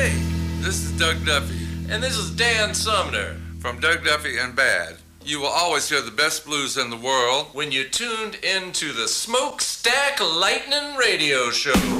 Hey, this is Doug Duffy. And this is Dan Sumner. From Doug Duffy and Bad. You will always hear the best blues in the world when you tuned into the Smokestack Lightning Radio Show.